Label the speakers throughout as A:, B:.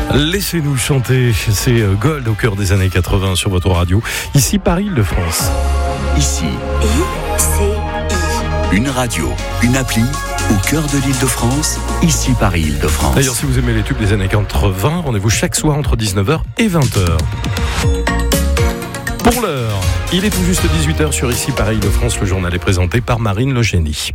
A: Laissez-nous chanter, c'est Gold au cœur des années 80 sur votre radio. Ici Paris-Île-de-France.
B: Ici, ICI. Une radio, une appli au cœur de l'Île-de-France. Ici Paris-Île-de-France.
A: D'ailleurs, si vous aimez les tubes des années 80, rendez-vous chaque soir entre 19h et 20h. Pour l'heure, il est tout juste 18h sur Ici Paris-Île-de-France. Le journal est présenté par Marine Le Génie.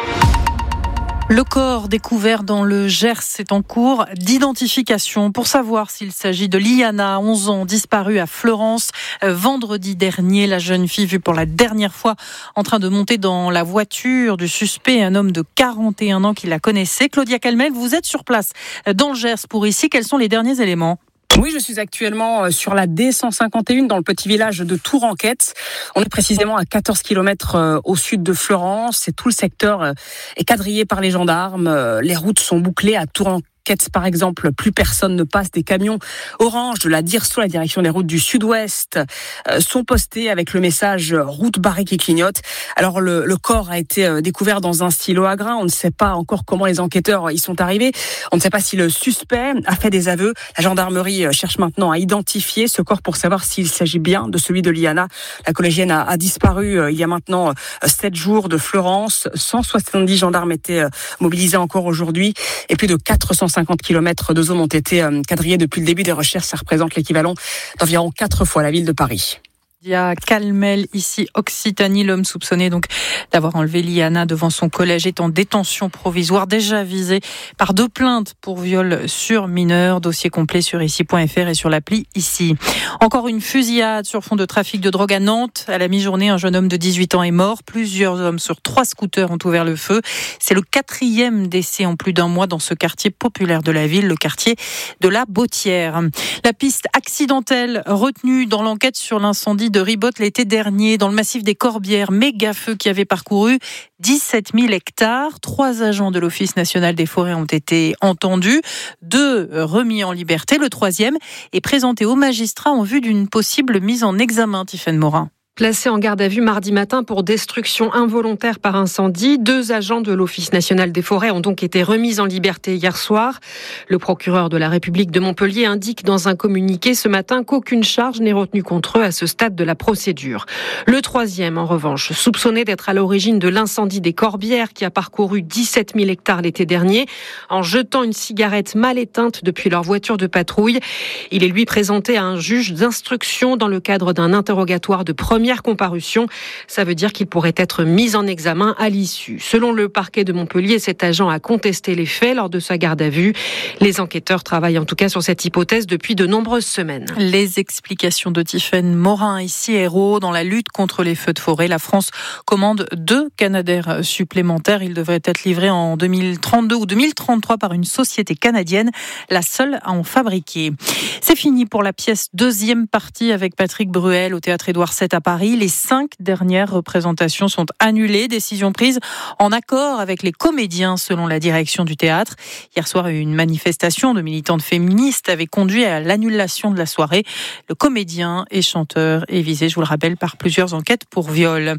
C: Le corps découvert dans le Gers est en cours d'identification pour savoir s'il s'agit de Liana, 11 ans, disparue à Fleurance vendredi dernier. La jeune fille vue pour la dernière fois en train de monter dans la voiture du suspect, un homme de 41 ans qui la connaissait. Claudia Calmel, vous êtes sur place dans le Gers pour Ici. Quels sont les derniers éléments ?
D: Oui, je suis actuellement sur la D151 dans le petit village de Touranquette. On est précisément à 14 km au sud de Fleurance et tout le secteur est quadrillé par les gendarmes. Les routes sont bouclées à Touranquette. Par exemple, plus personne ne passe. Des camions orange de la DIRSO, la direction des routes du sud-ouest, sont postés avec le message route barrée qui clignote. Alors le corps a été découvert dans un stylo à grains. On ne sait pas encore comment les enquêteurs y sont arrivés. On ne sait pas si le suspect a fait des aveux. La gendarmerie cherche maintenant à identifier ce corps pour savoir s'il s'agit bien de celui de Liana. La collégienne a disparu il y a maintenant 7 jours de Fleurance. 170 gendarmes étaient mobilisés encore aujourd'hui et plus de 450 km de zone ont été quadrillés depuis le début des recherches. Ça représente l'équivalent d'environ 4 fois la ville de Paris.
C: Il y a Calmel, ici Occitanie. L'homme soupçonné donc d'avoir enlevé Liana devant son collège est en détention provisoire, déjà visé par 2 plaintes pour viol sur mineur. Dossier complet sur ici.fr et sur l'appli Ici. Encore une fusillade sur fond de trafic de drogue à Nantes. À la mi-journée, un jeune homme de 18 ans est mort. Plusieurs hommes sur 3 scooters ont ouvert le feu. C'est le 4e décès en plus d'un mois dans ce quartier populaire de la ville, le quartier de la Bautière. La piste accidentelle retenue dans l'enquête sur l'incendie de Ribotte l'été dernier dans le massif des Corbières, méga feu qui avait parcouru 17 000 hectares. 3 agents de l'Office national des forêts ont été entendus, 2 remis en liberté. Le 3e est présenté au magistrat en vue d'une possible mise en examen. Tiffaine Morin.
E: Placés en garde à vue mardi matin pour destruction involontaire par incendie, 2 agents de l'Office national des forêts ont donc été remis en liberté hier soir. Le procureur de la République de Montpellier indique dans un communiqué ce matin qu'aucune charge n'est retenue contre eux à ce stade de la procédure. Le 3e, en revanche, soupçonné d'être à l'origine de l'incendie des Corbières qui a parcouru 17 000 hectares l'été dernier en jetant une cigarette mal éteinte depuis leur voiture de patrouille. Il est lui présenté à un juge d'instruction dans le cadre d'un interrogatoire de première comparution. Ça veut dire qu'il pourrait être mis en examen à l'issue. Selon le parquet de Montpellier, cet agent a contesté les faits lors de sa garde à vue. Les enquêteurs travaillent en tout cas sur cette hypothèse depuis de nombreuses semaines.
C: Les explications de Tiffaine Morin, ici héros dans la lutte contre les feux de forêt. La France commande 2 Canadair supplémentaires. Ils devraient être livrés en 2032 ou 2033 par une société canadienne, la seule à en fabriquer. C'est fini pour la pièce 2e partie avec Patrick Bruel au Théâtre Édouard VII à Paris. Les 5 dernières représentations sont annulées, décision prise en accord avec les comédiens selon la direction du théâtre. Hier soir, une manifestation de militantes féministes avait conduit à l'annulation de la soirée. Le comédien et chanteur est visé, je vous le rappelle, par plusieurs enquêtes pour viol.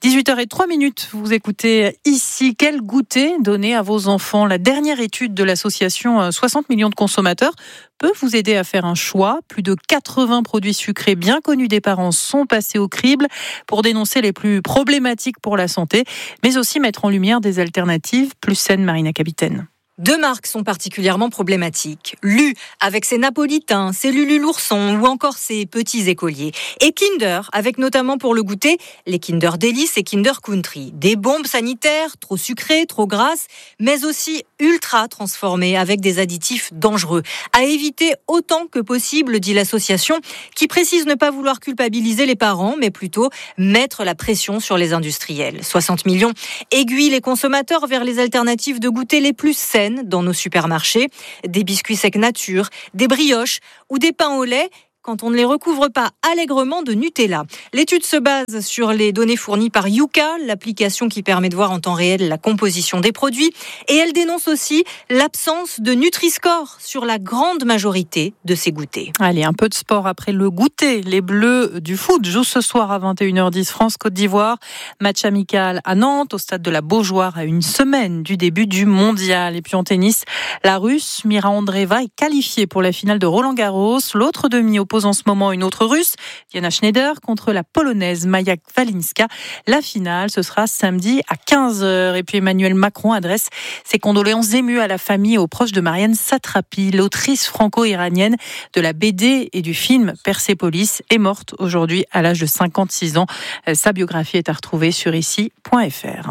C: 18h03, vous écoutez Ici. Quel goûter donner à vos enfants ? La dernière étude de l'association 60 millions de consommateurs peut vous aider à faire un choix. Plus de 80 produits sucrés bien connus des parents sont passés au crible pour dénoncer les plus problématiques pour la santé, mais aussi mettre en lumière des alternatives plus saines. Marina Capitaine.
F: 2 marques sont particulièrement problématiques. Lu, avec ses napolitains, ses Lulu l'ourson ou encore ses petits écoliers. Et Kinder, avec notamment pour le goûter, les Kinder Delice et Kinder Country. Des bombes sanitaires, trop sucrées, trop grasses, mais aussi ultra transformées avec des additifs dangereux. À éviter autant que possible, dit l'association, qui précise ne pas vouloir culpabiliser les parents, mais plutôt mettre la pression sur les industriels. 60 millions aiguillent les consommateurs vers les alternatives de goûter les plus saines dans nos supermarchés, des biscuits secs nature, des brioches ou des pains au lait quand on ne les recouvre pas allègrement de Nutella. L'étude se base sur les données fournies par Yuka, l'application qui permet de voir en temps réel la composition des produits. Et elle dénonce aussi l'absence de Nutri-Score sur la grande majorité de ces goûters.
C: Allez, un peu de sport après le goûter. Les Bleus du foot jouent ce soir à 21h10 France-Côte d'Ivoire. Match amical à Nantes, au stade de la Beaujoire, à une semaine du début du mondial. Et puis en tennis, la Russe Mira Andreeva est qualifiée pour la finale de Roland-Garros. L'autre demi oppose en ce moment une autre Russe, Diana Schneider, contre la Polonaise Maja Walinska. La finale, ce sera samedi à 15h. Et puis Emmanuel Macron adresse ses condoléances émues à la famille et aux proches de Marianne Satrapi, l'autrice franco-iranienne de la BD et du film Persépolis, est morte aujourd'hui à l'âge de 56 ans. Sa biographie est à retrouver sur ici.fr.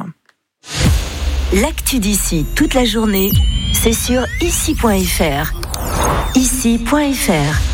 G: L'actu d'ici toute la journée, c'est sur ici.fr. Ici.fr.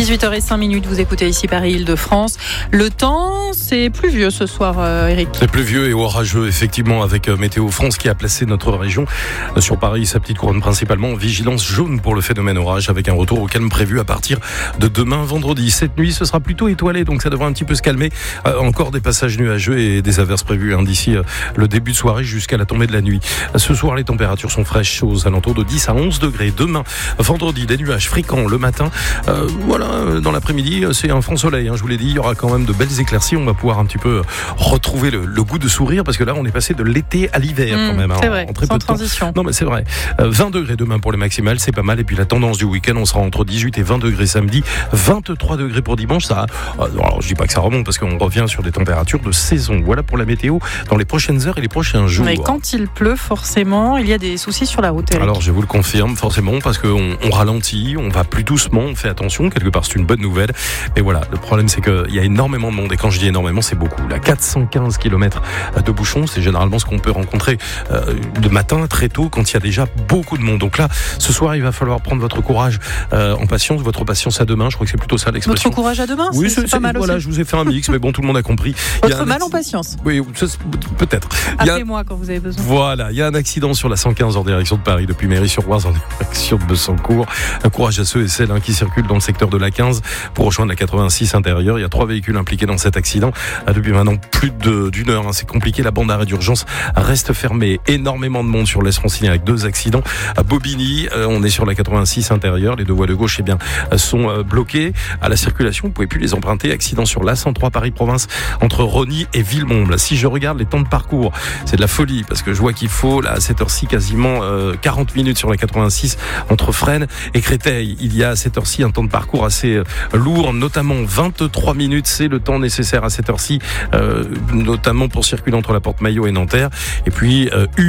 C: 18h05, vous écoutez ici Paris-Île-de-France. Le temps, c'est pluvieux ce soir, Eric.
A: C'est pluvieux et orageux, effectivement, avec Météo France qui a placé notre région sur Paris, sa petite couronne principalement, en vigilance jaune pour le phénomène orage, avec un retour au calme prévu à partir de demain vendredi. Cette nuit, ce sera plutôt étoilé, donc ça devrait un petit peu se calmer. Encore des passages nuageux et des averses prévues d'ici le début de soirée jusqu'à la tombée de la nuit. Ce soir, les températures sont fraîches aux alentours de 10 à 11 degrés. Demain, vendredi, des nuages fréquents le matin. Voilà, dans l'après-midi, c'est un franc soleil. Je vous l'ai dit, il y aura quand même de belles éclaircies. On va pouvoir un petit peu retrouver le goût de sourire parce que là, on est passé de l'été à l'hiver quand même.
C: C'est vrai,
A: en très
C: sans
A: peu de
C: transition.
A: Temps. Non, mais c'est vrai. 20 degrés demain pour les maximales, c'est pas mal. Et puis la tendance du week-end, on sera entre 18 et 20 degrés samedi, 23 degrés pour dimanche. Ça, alors, je dis pas que ça remonte parce qu'on revient sur des températures de saison. Voilà pour la météo dans les prochaines heures et les prochains jours.
C: Mais quand il pleut, forcément, il y a des soucis sur la route, Eric.
A: Alors, je vous le confirme, forcément, parce qu'on ralentit, on va plus doucement, on fait attention. Quelque part, c'est une bonne nouvelle. Mais voilà, le problème, c'est qu'il y a énormément de monde. Et quand je dis énormément, c'est beaucoup. Là, 415 km de bouchons, c'est généralement ce qu'on peut rencontrer le matin, très tôt, quand il y a déjà beaucoup de monde. Donc là, ce soir, il va falloir prendre votre courage en patience, votre patience à demain. Je crois que c'est plutôt ça l'expression.
C: Votre courage à demain,
A: oui,
C: c'est pas mal
A: voilà,
C: aussi.
A: je vous ai fait un mix, mais bon, tout le monde a compris.
C: Votre mal en patience.
A: Oui, peut-être.
C: Appelez-moi quand vous avez besoin.
A: Voilà, il y a un accident sur la 115 en direction de Paris, depuis Méry-sur-Oise en direction de Besancourt. Un courage à ceux et celles qui circulent dans le secteur de la 15 pour rejoindre la 86 intérieure. Il y a 3 véhicules impliqués dans cet accident. Depuis maintenant plus d'une heure, c'est compliqué. La bande d'arrêt d'urgence reste fermée. Énormément de monde sur l'Es-Francilien avec 2 accidents. À Bobigny, on est sur la 86 intérieure. Les 2 voies de gauche sont bloquées à la circulation. Vous ne pouvez plus les emprunter. Accident sur l'A103 Paris-Province entre Rosny et Villemomble. Si je regarde les temps de parcours, c'est de la folie parce que je vois qu'il faut là, à cette heure-ci quasiment 40 minutes sur la 86 entre Fresnes et Créteil. Il y a à cette heure-ci un temps de parcours assez lourd, notamment 23 minutes, c'est le temps nécessaire à cette heure-ci, notamment pour circuler entre la Porte Maillot et Nanterre. Et puis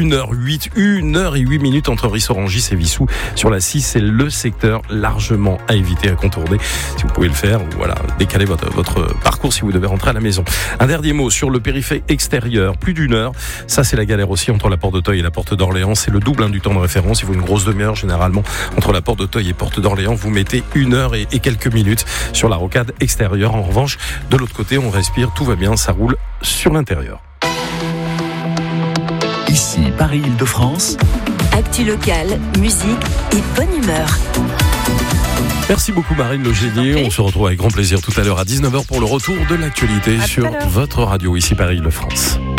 A: 1h08 minutes entre Ris-Orangis et Vissou. Sur la 6, c'est le secteur largement à éviter, à contourner, si vous pouvez le faire, ou voilà, décaler votre parcours si vous devez rentrer à la maison. Un dernier mot sur le périphérique extérieur, plus d'1 heure. Ça, c'est la galère aussi entre la Porte d'Auteuil et la Porte d'Orléans. C'est le double du temps de référence. Il faut une grosse demi-heure généralement entre la Porte d'Auteuil et Porte d'Orléans. Vous mettez 1 heure et quelques minutes sur la rocade extérieure. En revanche, de l'autre côté, on respire, tout va bien, ça roule sur l'intérieur.
B: Ici, Paris-Île-de-France.
G: Actu locale, musique et bonne humeur.
A: Merci beaucoup Marine Le Génier. On se retrouve avec grand plaisir tout à l'heure à 19h pour le retour de l'actualité sur votre radio, ici Paris-Île-de-France.